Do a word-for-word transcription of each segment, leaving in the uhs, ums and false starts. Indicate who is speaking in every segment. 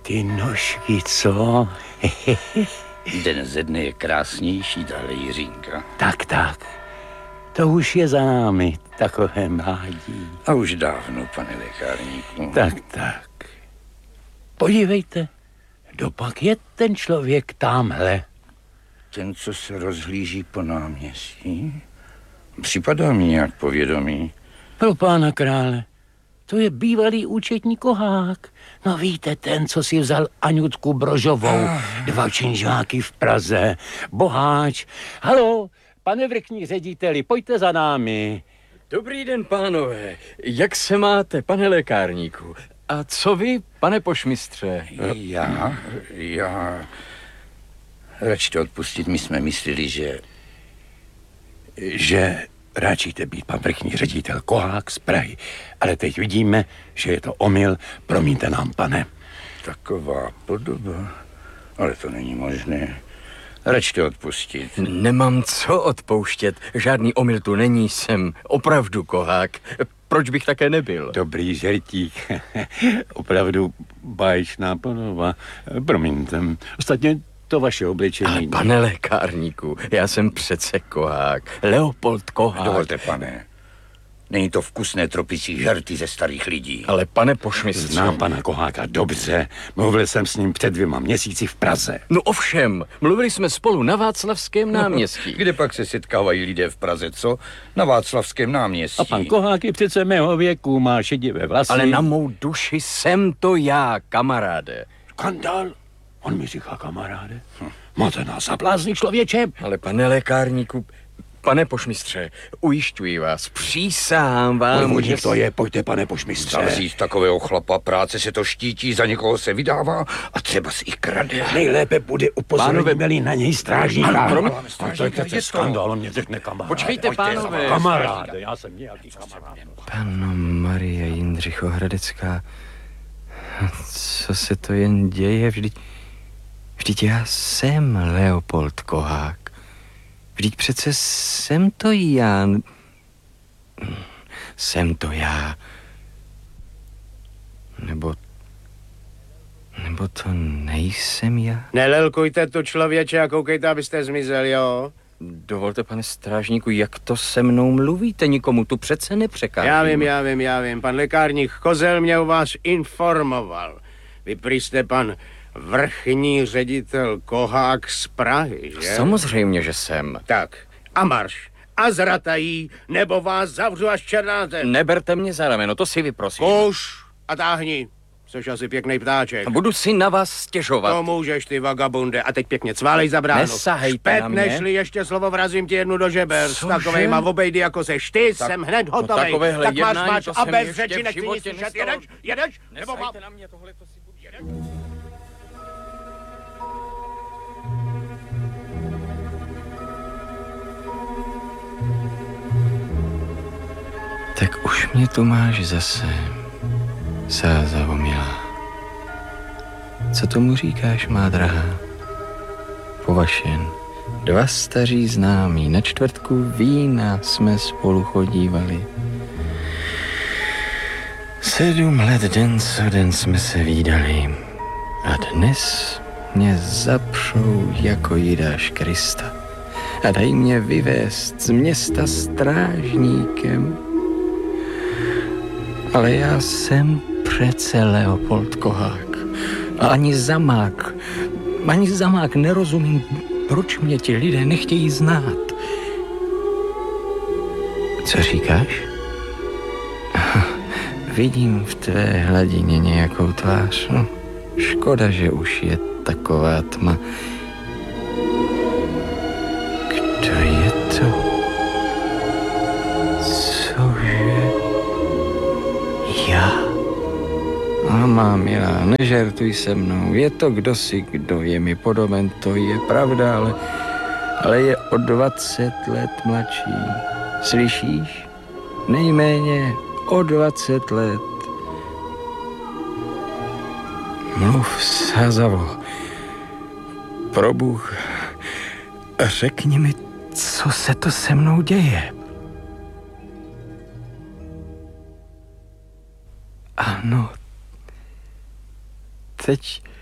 Speaker 1: Ty nožky, co?
Speaker 2: Den ze dne je krásnější, tahle Jiřínka.
Speaker 1: Tak, tak. To už je za námi, takové mládí.
Speaker 2: A už dávno, pane lékárníku.
Speaker 1: Tak, tak. Podívejte, dopak je ten člověk tamhle.
Speaker 2: Ten, co se rozhlíží po náměstí? Připadá mi nějak povědomí.
Speaker 1: Pro pána krále, to je bývalý účetní Kohák. No víte, ten, co si vzal Aňutku Brožovou, dva činžáky v Praze, boháč. Halo, pane vrchní řediteli, pojďte za námi.
Speaker 3: Dobrý den, pánové. Jak se máte, pane lékárníku? A co vy, pane pošmistře?
Speaker 2: Já, já... Račte odpustit, my jsme mysleli, že...
Speaker 1: Že ráčíte být pan vrchní ředitel Kohák z Prahy, ale teď vidíme, že je to omyl, promiňte nám, pane.
Speaker 2: Taková podoba, ale to není možné. Račte odpustit.
Speaker 3: Nemám co odpouštět, žádný omyl tu není, jsem opravdu Kohák. Proč bych také nebyl?
Speaker 1: Dobrý žertík, opravdu báječná podoba, promiňte. Ostatně to vaše obličení...
Speaker 3: Ale pane lékárníku, já jsem přece Kohák, Leopold Kohák.
Speaker 2: Dovolte, pane. Není to vkusné tropicí žerty ze starých lidí.
Speaker 3: Ale pane pošmistře...
Speaker 1: Znám pana Koháka dobře. Mluvil jsem s ním před dvěma měsíci v Praze.
Speaker 3: No ovšem, mluvili jsme spolu na Václavském náměstí.
Speaker 2: Kde pak se setkávají lidé v Praze, co? Na Václavském náměstí.
Speaker 1: A pan Kohák je přece mého věku, má šedivé vlasy.
Speaker 3: Ale na mou duši jsem to já, kamaráde.
Speaker 1: Skandál? On mi říká kamaráde. Hm. Máte nás za blázny, člověče?
Speaker 3: Ale pane lékárníku, pane pošmistře, ujišťuji vás, přísahám vám,
Speaker 1: že... to je, pojďte, pane pošmistře.
Speaker 2: Zavřít takového chlapa, práce se to štítí, za někoho se vydává a třeba si i krade.
Speaker 1: Nejlépe bude upozorněli na něj strážníka.
Speaker 2: Ano,
Speaker 1: to je přece skandál, on mě řekne kamaráde.
Speaker 3: Počkejte, pánové.
Speaker 1: Kamaráde, já jsem nějaký kamarád.
Speaker 3: Panno Marie Jindřichohradecká, co se to jen děje? Vždyť, vždyť já jsem Leopold Kohák. Vždyť přece jsem to já. Jsem to já. Nebo... Nebo to nejsem já?
Speaker 4: Nelelkujte tu, člověče, a koukejte, abyste zmizel, jo?
Speaker 3: Dovolte, pane strážníku, jak to se mnou mluvíte? Nikomu tu přece nepřekážím.
Speaker 4: Já vím, já vím, já vím. Pan lékárník Kozel mě o vás informoval. Vy prý jste pan vrchní ředitel Kohák z Prahy, že?
Speaker 3: Samozřejmě, že jsem.
Speaker 4: Tak, a marš. A zratají, nebo vás zavřu až černáte.
Speaker 3: Neberte mě za rameno, to si vyprosím.
Speaker 4: Kuš a táhni. Což asi pěkný ptáček.
Speaker 3: Budu si na vás stěžovat.
Speaker 4: To můžeš, ty vagabunde. A teď pěkně cválej za bránu.
Speaker 3: Nesahejte na mě.
Speaker 4: Nešli ještě slovo, vrazím ti jednu do žeber. S takovejma obejdy, jako seš ty, tak, jsem hned hotovej.
Speaker 3: No
Speaker 4: tak máš
Speaker 3: máč
Speaker 4: a bez řeči nechci nic slyšet. Jedeš? Jedeš? Nebo mám...
Speaker 3: na mě, tohle to si budu...
Speaker 4: Jedeš?
Speaker 3: Tak už mě tu máš zase, Sázavo milá. Co tomu říkáš, má drahá? Po vašem, dva staří známí, na čtvrtku vína jsme spolu chodívali. Sedm let den co den jsme se vídali a dnes mě zapřou jako Jidáš Krista a dají mě vyvést z města strážníkem. Ale já jsem přece Leopold Kohák. A ani zamák, ani zamák nerozumím, proč mě ti lidé nechtějí znát. Co říkáš? Vidím v tvé hladině nějakou tvář. No, škoda, že už je taková tma. Kdo je to? Cože? Já? A má milá, nežertuj se mnou. Je to kdosi, kdo je mi podoben, to je pravda, ale, ale je o dvacet let mladší. Slyšíš? Nejméně o dvacet let. Mluv, Sázavo. Pro Bůh, řekni mi, co se to se mnou děje. Ano, teď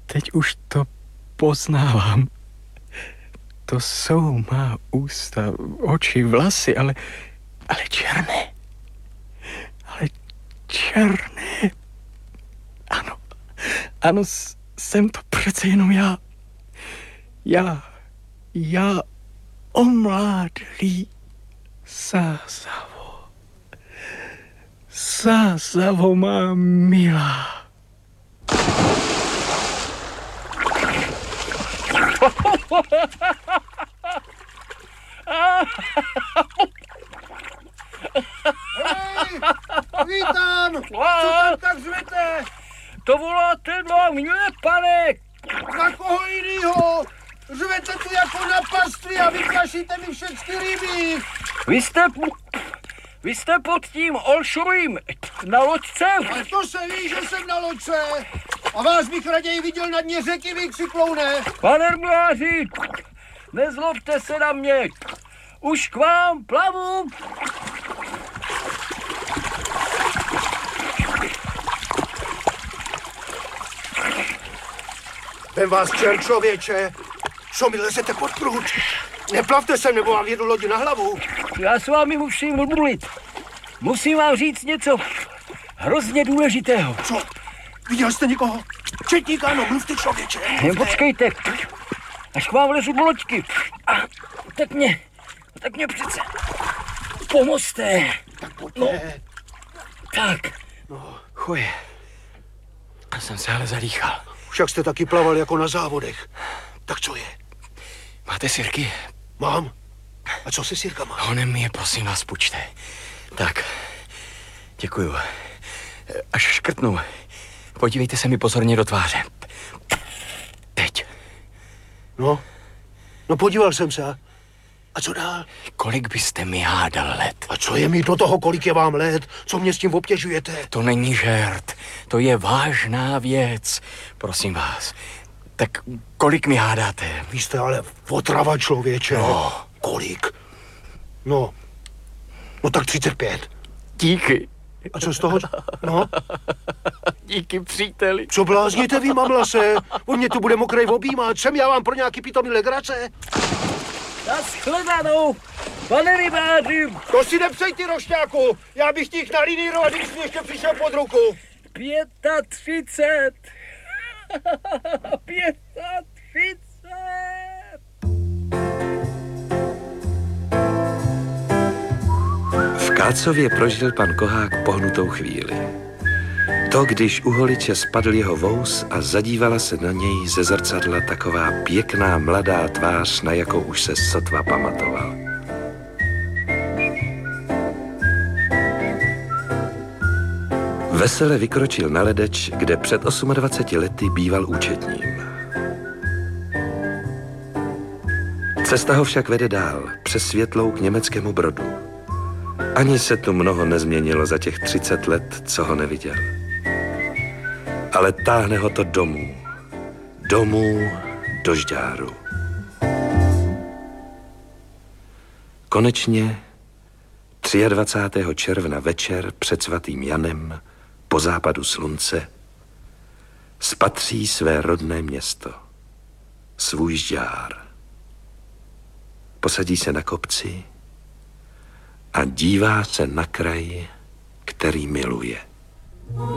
Speaker 3: teď už to poznávám. To jsou má ústa, oči, vlasy, ale, ale černé. Ale černé. Ano, ano, s- jsem to přece jenom já. Já, já, omládlý Sázavo. Sázavo má milá.
Speaker 5: Vítám! Co tam tak zvete?
Speaker 3: To voláte na mě, pane.
Speaker 5: Na koho jinýho? Řvete tu jako na pastvi a vyplašíte mi všechny ryby.
Speaker 3: Vy jste, vy jste pod tím Olšovým na loďce?
Speaker 5: Ale to se ví, že jsem na loďce. A vás bych raději viděl na dně řeky, vy křikloune.
Speaker 3: Pane Mláři, nezlobte se na mě. Už k vám plavu.
Speaker 5: Vem vás čer, člověče. Co mi lezete pod prut? Neplavte sem, nebo vám jedu lodi na hlavu.
Speaker 3: Já s vámi musím mluvit. Musím vám říct něco hrozně důležitého.
Speaker 5: Co? Viděl jste někoho? Četníka, no mluvte, člověče.
Speaker 3: Jen počkejte, až k vám lezu do loďky. A tak mě, tak mě přece pomozte.
Speaker 5: Tak pojďte.
Speaker 3: Tak. Chuje. Já jsem se ale zadýchal.
Speaker 5: Však jste taky plaval jako na závodech. Tak co je?
Speaker 3: Máte sirky?
Speaker 5: Mám. A co se sirkama?
Speaker 3: Honem mi je, prosím vás, půjčte. Tak, děkuju. Až škrtnu, podívejte se mi pozorně do tváře. Teď.
Speaker 5: No, no podíval jsem se. A co dál?
Speaker 3: Kolik byste mi hádal let?
Speaker 5: A co je mi do toho, kolik je vám let? Co mě s tím obtěžujete?
Speaker 3: To není žert, to je vážná věc. Prosím vás, tak kolik mi hádáte?
Speaker 5: Vy jste ale otrava, člověče.
Speaker 3: No.
Speaker 5: Kolik? No, no tak třicet pět.
Speaker 3: Díky.
Speaker 5: A co z toho? No,
Speaker 3: Díky, příteli.
Speaker 5: co blázníte vy, mamlase? On mě tu bude mokrej objímat. Jsem já vám pro nějaký pitomý legrace?
Speaker 3: Naschledanou, pane rybáři.
Speaker 5: To si nepřej, ty rošťáku. Já bych ti jich nalínírovat, když jsi ještě přišel pod ruku.
Speaker 3: Pětatřicet. Pětatřicet.
Speaker 6: V Kácově prožil pan Kohák pohnutou chvíli. To, když u holiče spadl jeho vous a zadívala se na něj ze zrcadla taková pěkná mladá tvář, na jakou už se sotva pamatoval. Vesele vykročil na ledeč, kde před dvaceti osmi lety býval účetním. Cesta ho však vede dál, přes Světlou k německému Brodu. Ani se tu mnoho nezměnilo za těch třicet let, co ho neviděl. Ale táhne ho to domů. Domů do Žďáru. Konečně dvacátého třetího června večer před svatým Janem po západu slunce spatří své rodné město, svůj Žďár. Posadí se na kopci a dívá se na kraj, který miluje.